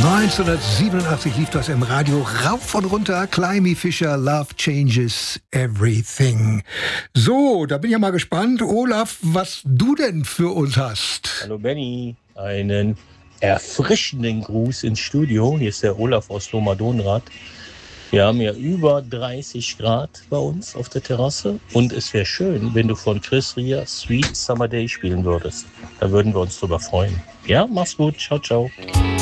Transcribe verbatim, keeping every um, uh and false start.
neunzehnhundertsiebenundachtzig lief das im Radio rauf und runter. Climby Fisher, Love Changes Everything. So, da bin ich ja mal gespannt, Olaf, was du denn für uns hast. Hallo Benny, einen erfrischenden Gruß ins Studio. Hier ist der Olaf aus Domadonrad. Wir haben ja über dreißig Grad bei uns auf der Terrasse und es wäre schön, wenn du von Chris Rea Sweet Summer Day spielen würdest. Da würden wir uns drüber freuen. Ja, mach's gut. Ciao, ciao.